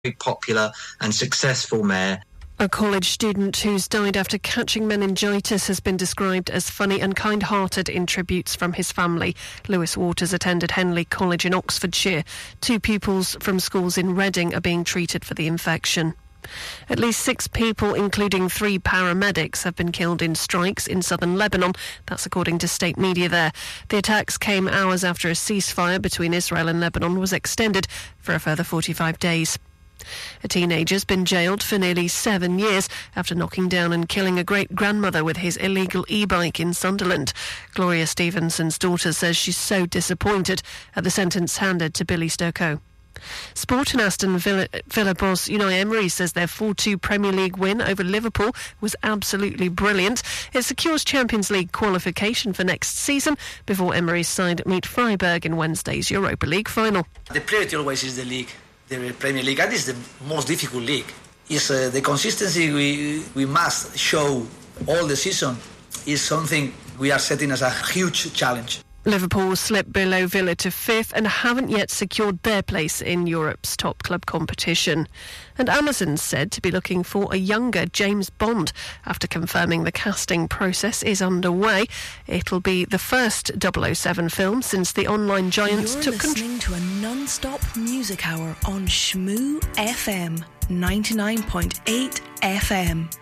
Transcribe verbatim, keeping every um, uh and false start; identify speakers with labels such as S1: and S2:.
S1: very popular and successful mayor.
S2: A college student who's died after catching meningitis has been described as funny and kind-hearted in tributes from his family. Lewis Waters attended Henley College in Oxfordshire. Two pupils from schools in Reading are being treated for the infection. At least six people, including three paramedics, have been killed in strikes in southern Lebanon. That's according to state media there. The attacks came hours after a ceasefire between Israel and Lebanon was extended for a further forty-five days. A teenager's been jailed for nearly seven years after knocking down and killing a great-grandmother with his illegal e-bike in Sunderland. Gloria Stevenson's daughter says she's so disappointed at the sentence handed to Billy Stokoe. Sport and Aston Villa, Villa boss Unai Emery says their four two Premier League win over Liverpool was absolutely brilliant. It secures Champions League qualification for next season before Emery's side meet Freiburg in Wednesday's Europa League final.
S3: The priority always is the league, the Premier League, and it's the most difficult league. It's uh, the consistency we we must show all the season is something we are setting as a huge challenge.
S2: Liverpool slipped below Villa to fifth and haven't yet secured their place in Europe's top club competition. And Amazon's said to be looking for a younger James Bond after confirming the casting process is underway. It'll be the first double oh seven film since the online giants
S4: You're
S2: took control.
S4: You're listening to a non-stop music hour on Shmoo F M, ninety-nine point eight F M.